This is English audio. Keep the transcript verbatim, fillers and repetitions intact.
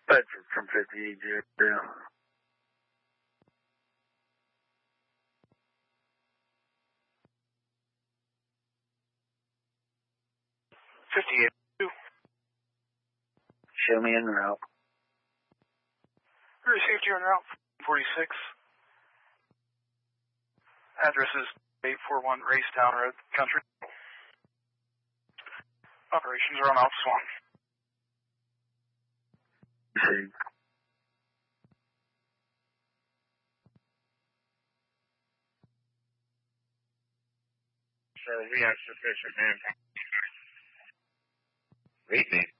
Bedford from fifty-eight zero. fifty-eight two. Show me en route. We received you en route forty-six. Address is eight forty-one Racetown Road, Country. Operations are on Alpha Swan. See. Sir, we have sufficient manpower. Read me.